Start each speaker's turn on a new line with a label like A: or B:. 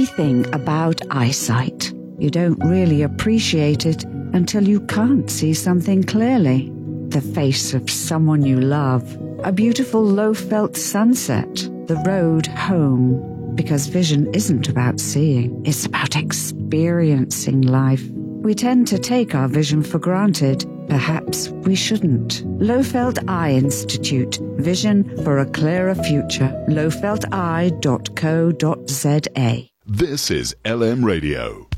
A: funny thing about eyesight. You don't really appreciate it until you can't see something clearly. The face of someone you love, a beautiful low-felt sunset, the road home. Because vision isn't about seeing, it's about experiencing life. We tend to take our vision for granted. Perhaps we shouldn't. Lowfelt Eye Institute. Vision for a clearer future. lowfelteye.co.za.
B: This is LM Radio.